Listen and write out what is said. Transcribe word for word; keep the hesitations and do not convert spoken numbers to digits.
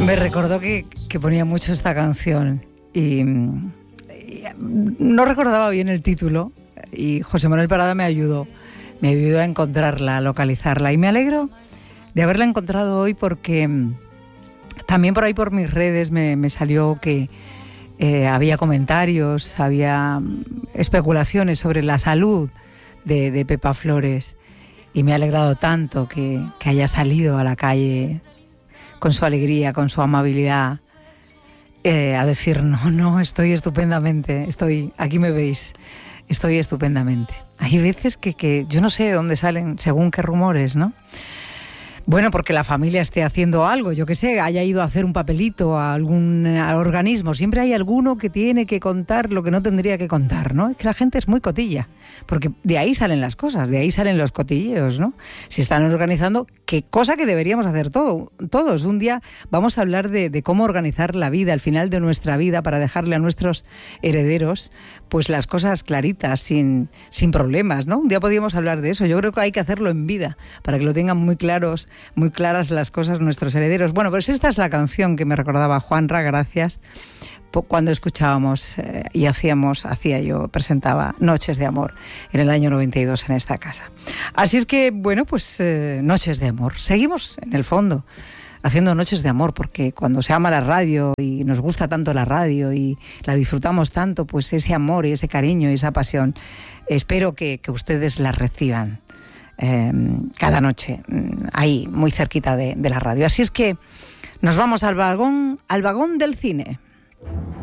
Me recordó que, que ponía mucho esta canción y, y no recordaba bien el título y José Manuel Parada me ayudó, me ayudó a encontrarla, a localizarla y me alegro de haberla encontrado hoy porque también por ahí por mis redes me, me salió que eh, había comentarios, había especulaciones sobre la salud de, de Pepa Flores y me ha alegrado tanto que, que haya salido a la calle con su alegría, con su amabilidad, eh, a decir, no, no, estoy estupendamente, estoy, aquí me veis, estoy estupendamente. Hay veces que, que yo no sé de dónde salen, según qué rumores, ¿no? Bueno, porque la familia esté haciendo algo, yo qué sé, haya ido a hacer un papelito a algún a organismo. Siempre hay alguno que tiene que contar lo que no tendría que contar, ¿no? Es que la gente es muy cotilla, porque de ahí salen las cosas, de ahí salen los cotilleos, ¿no? Se están organizando, qué cosa que deberíamos hacer todo, todos. Un día vamos a hablar de, de cómo organizar la vida, al final de nuestra vida, para dejarle a nuestros herederos pues las cosas claritas, sin, sin problemas, ¿no? Un día podríamos hablar de eso. Yo creo que hay que hacerlo en vida, para que lo tengan muy claros, muy claras las cosas nuestros herederos. Bueno, pues esta es la canción que me recordaba Juanra, gracias, cuando escuchábamos eh, y hacíamos, hacía yo, presentaba Noches de Amor en el año noventa y dos en esta casa. Así es que, bueno, pues eh, Noches de Amor. Seguimos, en el fondo, haciendo Noches de Amor, porque cuando se ama la radio y nos gusta tanto la radio y la disfrutamos tanto, pues ese amor y ese cariño y esa pasión, espero que, que ustedes la reciban eh, cada noche, ahí, muy cerquita de, de la radio. Así es que nos vamos al vagón, al vagón del cine.